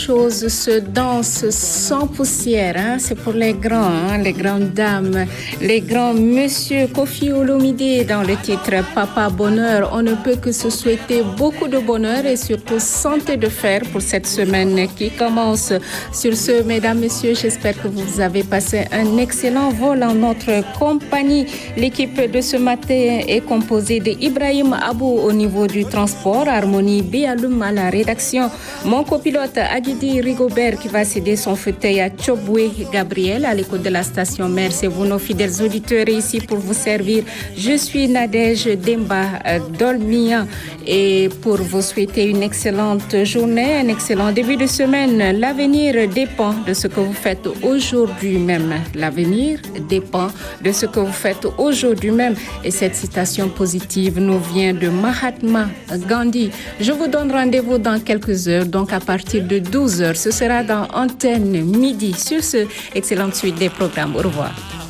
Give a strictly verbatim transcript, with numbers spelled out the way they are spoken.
Chose se danse sans poussière, hein? C'est pour les grands, hein? Les grandes dames, les grands monsieur. Koffi Olomide dans le titre Papa Bonheur. On ne peut que se souhaiter beaucoup de bonheur et surtout santé de fer pour cette semaine qui commence. Sur ce, mesdames, messieurs, j'espère que vous avez passé un excellent vol en notre compagnie. L'équipe de ce matin est composée de Ibrahim Abou au niveau du transport, Harmonie Béaloum à la rédaction, mon copilote Adi Rigobert qui va céder son fauteuil à Chobwe Gabriel à l'écoute de la station mère. C'est vous nos fidèles auditeurs ici pour vous servir. Je suis Nadège Demba Dolmia et pour vous souhaiter une excellente journée, un excellent début de semaine. L'avenir dépend de ce que vous faites aujourd'hui même. L'avenir dépend de ce que vous faites aujourd'hui même. Et cette citation positive nous vient de Mahatma Gandhi. Je vous donne rendez-vous dans quelques heures, donc à partir de douze heures. Ce sera dans Antenne Midi. Sur ce, excellente suite des programmes. Au revoir.